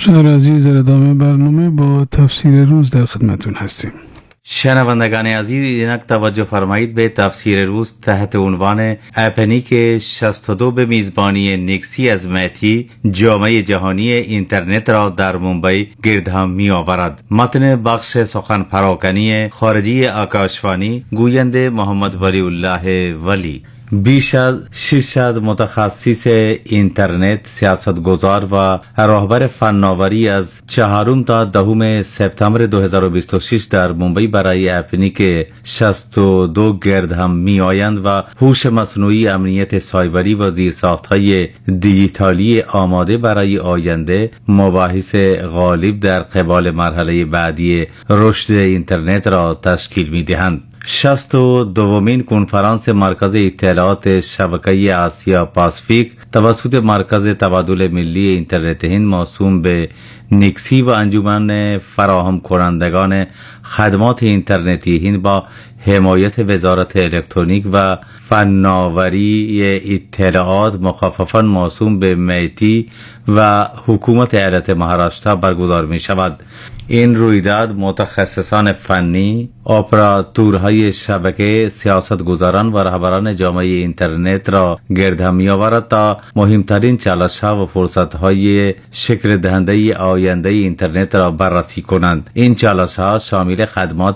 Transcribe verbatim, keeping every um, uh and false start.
شهر عزیز، در ادامه برنامه با تفسیر روز در خدمتون هستیم. شنوندگان عزیز، اینک توجه فرمایید به تفسیر روز تحت عنوان اپنیک شصت و دو به میزبانی نیکسی از مهتی جامعه جهانی اینترنت را در ممبئی گرد هم می آورد. متن بخش سخن پراکنی خارجی آکاشوانی، گوینده محمد ولی الله ولی. بیش از ششصد متخصص اینترنت، سیاستگزار و راهبر فناوری از چهارم تا دهم سپتامبر دو هزار و بیست و شش در ممبئی برای اپنیک شصت و دو گرد هم می آیند و هوش مصنوعی، امنیت سایبری و زیرساخت‌های دیجیتالی آماده برای آینده مباحث غالب در قبال مرحله بعدی رشد اینترنت را تشکیل می دهند. شصت و دومین کنفرانس مرکز اطلاعات شبکه آسیا پاسفیک توسط مرکز تبادل ملی اینترنت هند موسوم به نیکسی و انجمن فراهم کنندگان خدمات اینترنتی هند با حمایت وزارت الکترونیک و فناوری اطلاعات مخففاً موسوم به میتی و حکومت ایالت مهاراشترا برگزار می شود. این رویداد متخصصان فنی، اپراتورهای شبکه، سیاستگزاران و رهبران جامعه اینترنت را گرد هم می آورد تا مهمترین چالش‌ها و فرصت‌های شکل دهنده آینده اینترنت را بررسی کنند. این چالش‌ها شامل خدمات